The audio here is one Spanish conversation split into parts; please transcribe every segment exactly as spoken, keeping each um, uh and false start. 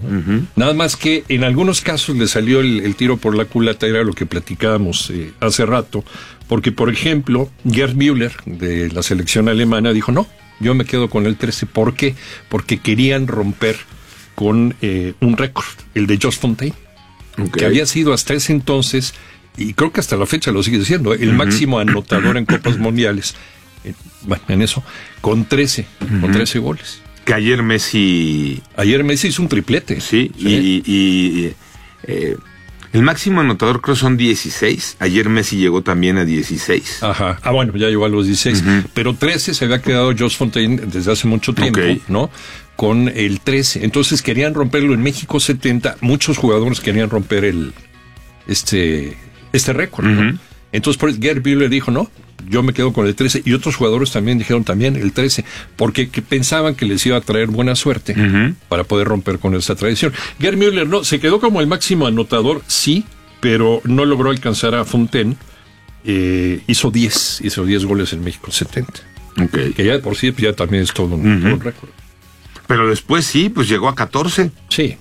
Uh-huh. Nada más que en algunos casos le salió el, el tiro por la culata, era lo que platicábamos eh, hace rato, porque, por ejemplo, Gerd Müller, de la selección alemana, dijo, no, yo me quedo con el trece. ¿Por qué? Porque querían romper con eh, un récord, el de Jos Fontaine, okay, que había sido hasta ese entonces, y creo que hasta la fecha lo sigue siendo, el uh-huh. máximo anotador en Copas Mundiales, eh, bueno, en eso, con trece, uh-huh. con trece goles. Que ayer Messi... Ayer Messi hizo un triplete. Sí, sí. y... y, y eh, el máximo anotador creo son dieciséis. Ayer Messi llegó también a dieciséis. Ajá. Ah, bueno, ya llegó a los dieciséis. Uh-huh. Pero trece se había quedado Jos Fontaine desde hace mucho tiempo, okay, ¿no? Con el trece. Entonces querían romperlo. En México setenta, muchos jugadores querían romper el este este récord, uh-huh, ¿no? Entonces por eso Gerd Müller dijo, no, yo me quedo con el trece. Y otros jugadores también dijeron también el trece, porque que pensaban que les iba a traer buena suerte, uh-huh, para poder romper con esta tradición. Gerd Müller no, se quedó como el máximo anotador, sí, pero no logró alcanzar a Fontaine. Eh, hizo diez, hizo diez goles en México setenta. Okay. Que ya de por sí ya también es todo un, uh-huh, todo un récord. Pero después sí, pues llegó a catorce. Sí.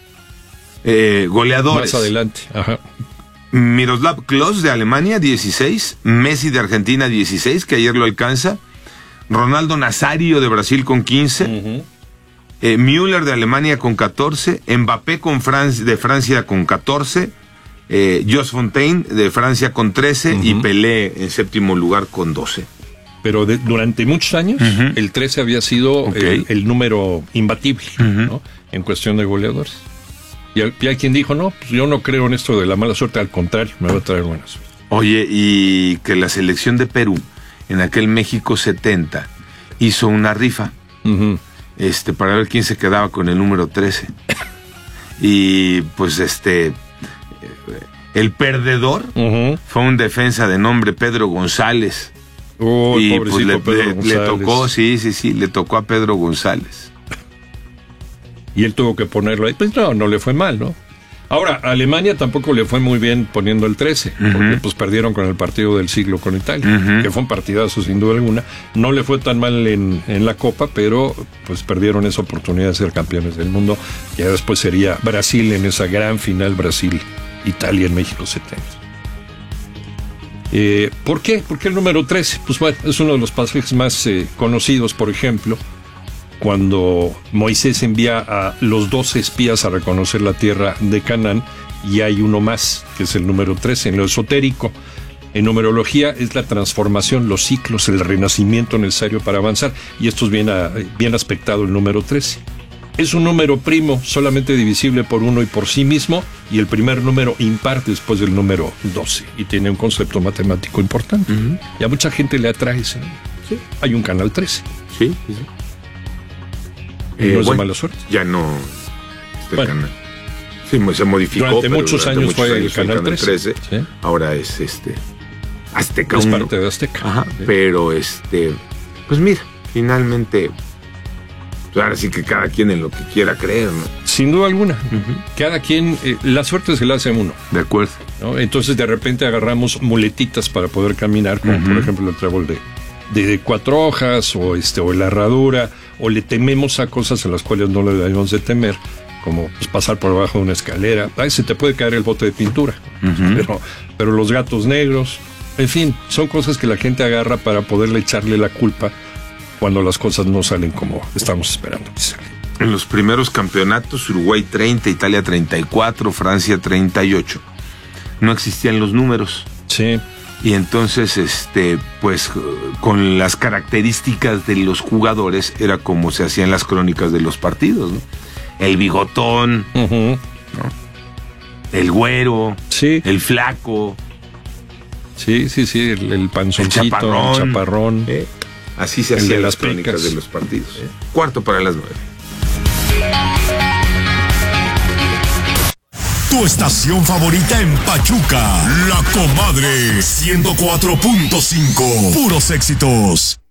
Eh, goleadores. Más adelante, ajá. Miroslav Klose de Alemania, dieciséis. Messi de Argentina, dieciséis, que ayer lo alcanza. Ronaldo Nazario de Brasil con quince. Uh-huh. Eh, Müller de Alemania con catorce. Mbappé con Fran- de Francia con catorce. Eh, Jos Fontaine de Francia con trece. Uh-huh. Y Pelé en séptimo lugar con doce. Pero de, durante muchos años, uh-huh, el trece había sido, okay, el, el número imbatible, uh-huh, ¿no? En cuestión de goleadores. Y, al, y hay quien dijo, no, pues yo no creo en esto de la mala suerte, al contrario, me va a traer buena suerte. Oye, y que la selección de Perú, en aquel México setenta, hizo una rifa, uh-huh, este, para ver quién se quedaba con el número trece. Y pues este, el perdedor, uh-huh, fue un defensa de nombre Pedro González. Oh, y pobrecito pues le, Pedro le, González. le tocó, sí, sí, sí, le tocó a Pedro González. Y él tuvo que ponerlo ahí. Pues no, no le fue mal, ¿no? Ahora, a Alemania tampoco le fue muy bien poniendo el trece, uh-huh, porque pues perdieron con el partido del siglo con Italia, uh-huh, que fue un partidazo sin duda alguna. No le fue tan mal en, en la Copa, pero pues perdieron esa oportunidad de ser campeones del mundo. Ya después sería Brasil en esa gran final, Brasil-Italia en México setenta. Eh, ¿Por qué? ¿Por qué el número trece? Pues bueno, es uno de los pasajes más eh, conocidos, por ejemplo, cuando Moisés envía a los doce espías a reconocer la tierra de Canaán, y hay uno más, que es el número trece, en lo esotérico. En numerología es la transformación, los ciclos, el renacimiento necesario para avanzar, y esto es bien, a, bien aspectado el número trece. Es un número primo, solamente divisible por uno y por sí mismo, y el primer número impar después del número doce, y tiene un concepto matemático importante. Uh-huh. Y a mucha gente le atrae ese. Sí. Hay un canal trece. Sí, sí, sí. Y eh, no es bueno, de mala suerte. Ya no. Este bueno, canal. Sí, se modificó. Durante pero muchos durante años muchos fue años el canal trece. trece. ¿Sí? Ahora es este. Azteca es uno. parte de Azteca. Ajá. ¿Sí? Pero este. Pues mira, finalmente. Pues ahora sí que cada quien en lo que quiera creer, ¿no? Sin duda alguna. Uh-huh. Cada quien, eh, la suerte se la hace a uno. De acuerdo. ¿No? Entonces de repente agarramos muletitas para poder caminar, como uh-huh, por ejemplo el trébol de, de, de cuatro hojas, o este, o la herradura, o le tememos a cosas a las cuales no le debemos de temer, como pues, pasar por debajo de una escalera. Ahí se te puede caer el bote de pintura. Uh-huh. Pero, pero los gatos negros, en fin, son cosas que la gente agarra para poderle echarle la culpa cuando las cosas no salen como estamos esperando que salgan. En los primeros campeonatos, Uruguay treinta, Italia treinta y cuatro, Francia treinta y ocho. No existían los números. Sí. Y entonces, este, pues, con las características de los jugadores, era como se hacían las crónicas de los partidos, ¿no? El bigotón, uh-huh, ¿no? El güero, sí, el flaco. Sí, sí, sí, el, el panzoncito, el chaparrón. El chaparrón. ¿Eh? Así se hacían las crónicas de los partidos. ¿Eh? Cuarto para las nueve. Tu estación favorita en Pachuca, La Comadre, ciento cuatro punto cinco. Puros éxitos.